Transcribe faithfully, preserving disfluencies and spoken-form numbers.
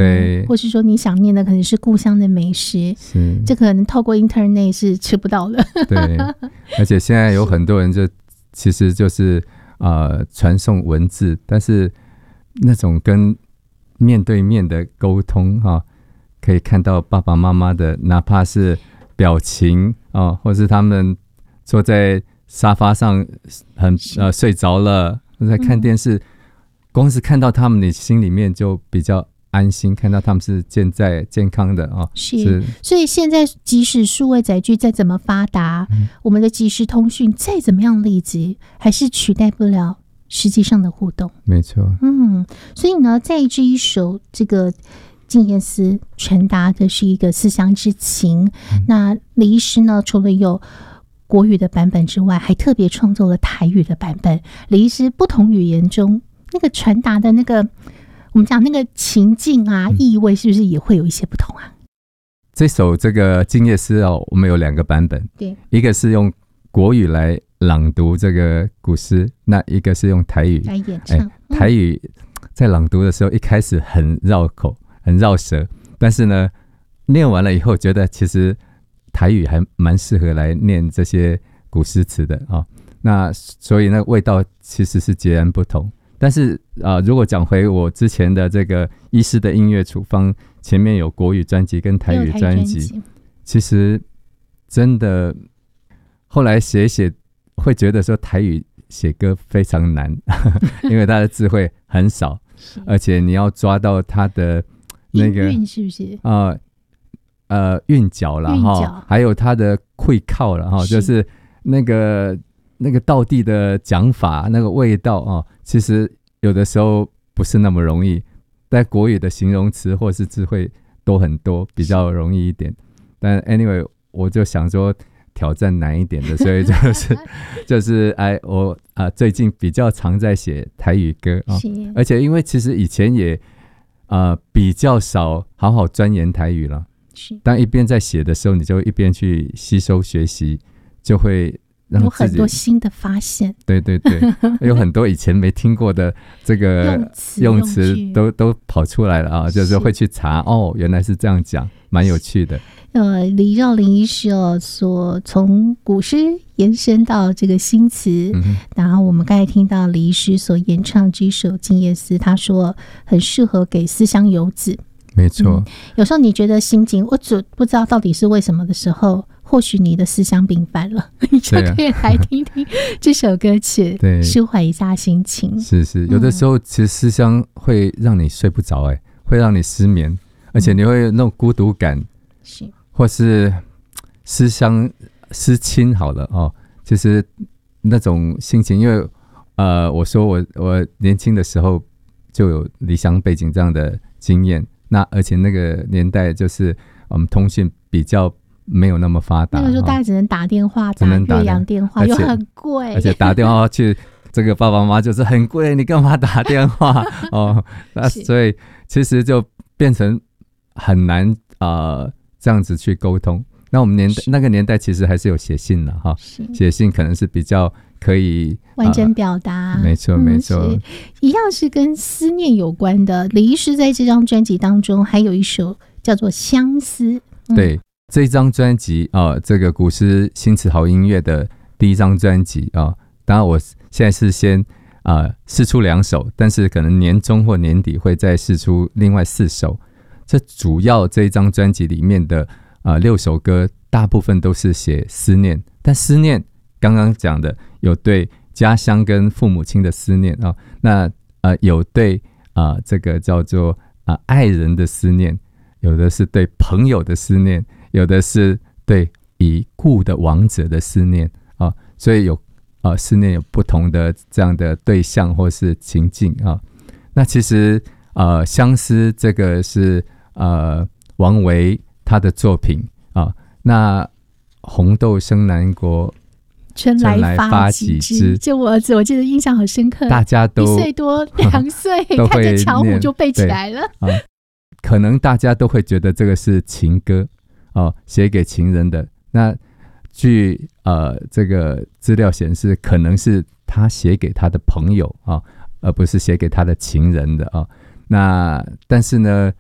对， 或是说你想念的可能是故乡的美食， 是这可能透过 internet 是吃不到的。 对，而且现在有很多人就其实就是呃传送文字，但是那种跟面对面的沟通哈、啊，可以看到爸爸妈妈的哪怕是表情啊，或是他们坐在沙发上很呃睡着了，或者在看电视、嗯，光是看到他们，你心里面就比较安心，看到他们是健在健康的啊。 是，是所以现在即使数位载具再怎么发达、嗯，我们的即时通讯再怎么样立即，还是取代不了实际上的互动。 没错， 嗯，所以呢，在这一首这个静夜思传达的是一个思乡之情、嗯、那李医师呢除了有国语的版本之外，还特别创作了台语的版本。李医师不同语言中那个传达的那个我们讲那个情境啊、嗯、意味是不是也会有一些不同啊？ 这首这个静夜思哦，我们有两个版本， 对， 一个是用国语来朗读这个古诗，那一个是用台语来演唱、 哎、台语在朗读的时候一开始很绕口很绕舌，但是呢念完了以后觉得其实台语还蛮适合来念这些古诗词的、哦、那所以那味道其实是截然不同。但是、呃、如果讲回我之前的这个医师的音乐处方，前面有国语专辑跟台语专辑，其实真的后来写一写会觉得说台语写歌非常难因为他的智慧很少，而且你要抓到他的那个韵是不是呃呃韵脚啦哈，还有他的会靠啦哈，就是那个那个道地的讲法，那个味道啊，其实有的时候不是那么容易。在国语的形容词或是智慧都很多，比较容易一点。但 anyway， 我就想说挑战难一点的，所以就是就是哎，我啊、呃、最近比较常在写台语歌啊，而且因为其实以前也呃比较少好好钻研台语了。当一边在写的时候，你就一边去吸收学习，就会让自己有很多新的发现。 对对对，有很多以前没听过的这个用词都都跑出来了啊，就是会去查哦，原来是这样讲，蛮有趣的。 呃，李兆麟医师哦，所从古诗延伸到这个新词、嗯，然后我们刚才听到李医师所演唱这首《静夜思》，他说很适合给思乡游子。 没错、嗯， 有时候你觉得心情我只不知道到底是为什么的时候，或许你的思乡病犯了，你就可以来听听这首歌曲，对，舒缓一下心情。 是是，有的时候其实思乡会让你睡不着，哎，会让你失眠，而且你会有那种孤独感，是、嗯，或是思乡思亲好了哦，其实那种心情，因为呃，我说我我年轻的时候就有离乡背景这样的经验。那而且那个年代就是我们、嗯、通讯比较没有那么发达， 那个时候大概只能打电话，打越洋电话又很贵， 而且打电话去这个爸爸妈妈就是很贵，你干嘛打电话哦？那所以其实就变成很难呃这样子去沟通。那我们年代那个年代其实还是有写信了哈，写信可能是比较可以完整表达、 呃、没错没错、 嗯、一样是跟思念有关的。李医师在这张专辑当中还有一首叫做《相思》、 嗯、对，这张专辑啊、呃，这个古诗新词好音乐的第一张专辑啊、呃，当然我现在是先啊、呃、试出两首，但是可能年中或年底会再试出另外四首。这主要这一张专辑里面的呃六首歌大部分都是写思念，但思念刚刚讲的有对家乡跟父母亲的思念、哦、那呃有对啊、呃、这个叫做啊、呃、爱人的思念，有的是对朋友的思念，有的是对已故的亡者的思念啊、哦，所以有啊、呃、思念有不同的这样的对象或是情境啊、哦。那其实呃相思这个是呃王维他的作品啊、哦，那红豆生南国， 春来发几枝，就我儿子，我记得印象很深刻。 大家都一岁多、两岁，看着巧虎就背起来了。 啊、可能大家都会觉得这个是情歌哦，写给情人的。那据呃这个资料显示，可能是他写给他的朋友啊、哦，而不是写给他的情人的啊、哦。那但是呢，